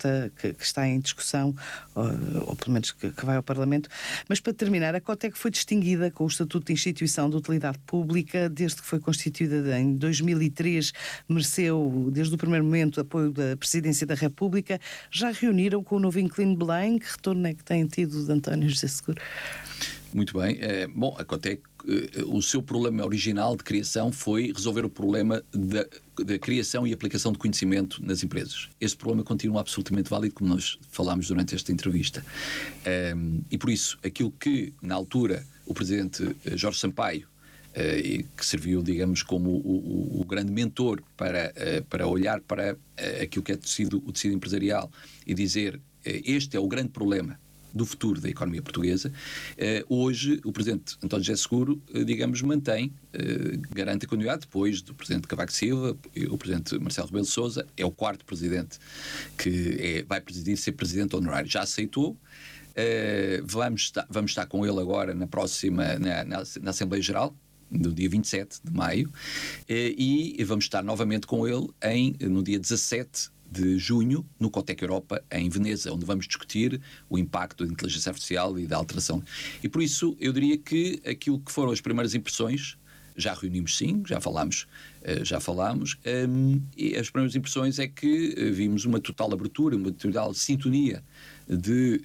que está em discussão, ou pelo menos que vai ao Parlamento. Mas, para terminar, a Cotec foi distinguida com o Estatuto de Instituição de Utilidade Pública desde que foi constituída em 2003, mereceu, desde o primeiro momento, apoio da Presidência da República. Já reuniram com o novo inquilino Belém? Que retorno é que têm tido de António José Seguro? Muito bem. Bom, a Cotec, o seu problema original de criação foi resolver o problema da criação e aplicação de conhecimento nas empresas. Esse problema continua absolutamente válido, como nós falámos durante esta entrevista. E por isso, aquilo que, na altura, o Presidente Jorge Sampaio, que serviu, digamos, como o grande mentor para olhar para aquilo que é o tecido empresarial e dizer este é o grande problema do futuro da economia portuguesa. Hoje, o Presidente António José Seguro, digamos, garante a continuidade, depois do Presidente Cavaco Silva, o Presidente Marcelo Rebelo de Sousa, é o quarto Presidente que vai ser Presidente honorário. Já aceitou. Vamos estar com ele agora na próxima, na Assembleia Geral, no dia 27 de maio, e vamos estar novamente com ele no dia 17 de junho, no Cotec Europa, em Veneza, onde vamos discutir o impacto da inteligência artificial e da alteração. E por isso, eu diria que aquilo que foram as primeiras impressões, já reunimos sim, já falámos, e as primeiras impressões é que vimos uma total abertura, uma total sintonia de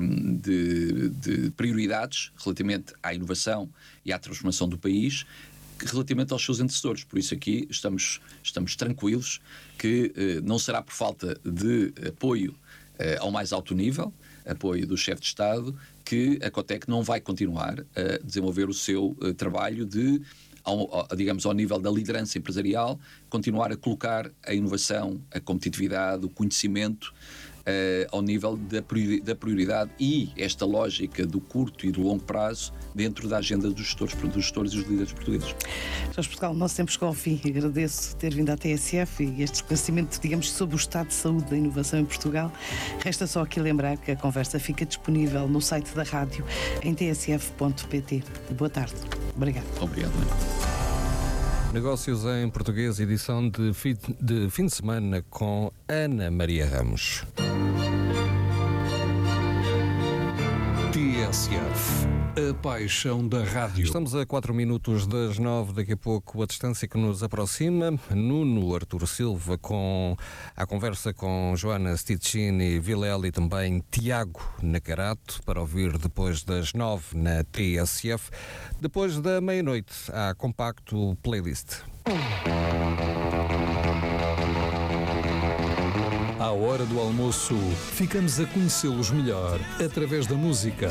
prioridades relativamente à inovação e à transformação do país, relativamente aos seus antecessores. Por isso aqui estamos tranquilos que não será por falta de apoio ao mais alto nível, apoio do chefe de Estado, que a Cotec não vai continuar a desenvolver o seu trabalho digamos, ao nível da liderança empresarial, continuar a colocar a inovação, a competitividade, o conhecimento ao nível da prioridade e esta lógica do curto e do longo prazo dentro da agenda dos gestores e dos líderes portugueses. Jorge Portugal, o nosso tempo chegou ao fim. Agradeço ter vindo à TSF e este esclarecimento, digamos, sobre o estado de saúde da inovação em Portugal. Resta só aqui lembrar que a conversa fica disponível no site da rádio em tsf.pt. Boa tarde. Obrigado. Obrigado. Negócios em Português, edição de fim de semana com Ana Maria Ramos. TSF, a paixão da rádio. Estamos a 4 minutos das 9, daqui a pouco a distância que nos aproxima. Nuno Artur Silva à conversa com Joana Sticini Vilela e também Tiago Nacarato, para ouvir depois das 9 na TSF. Depois da meia-noite, há compacto playlist. À hora do almoço, ficamos a conhecê-los melhor através da música.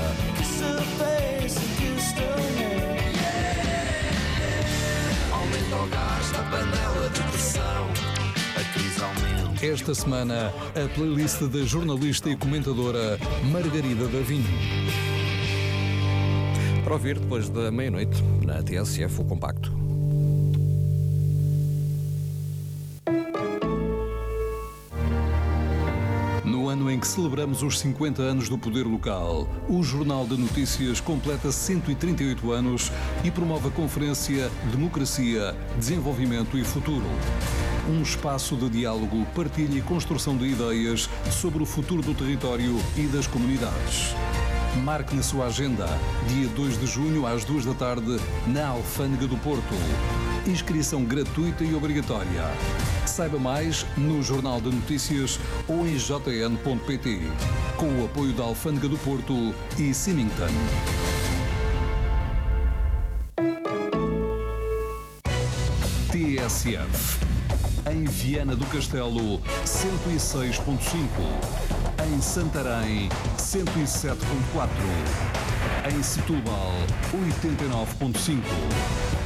Esta semana, a playlist da jornalista e comentadora Margarida Davinho. Para ouvir depois da meia-noite na TSF, o compacto. No ano em que celebramos os 50 anos do poder local, o Jornal de Notícias completa 138 anos e promove a conferência Democracia, Desenvolvimento e Futuro. Um espaço de diálogo, partilha e construção de ideias sobre o futuro do território e das comunidades. Marque na sua agenda, dia 2 de junho às 2 da tarde, na Alfândega do Porto. Inscrição gratuita e obrigatória. Saiba mais no Jornal de Notícias ou em jn.pt, com o apoio da Alfândega do Porto e Symington. TSF. Em Viana do Castelo, 106.5. Em Santarém, 107.4. Em Setúbal, 89.5.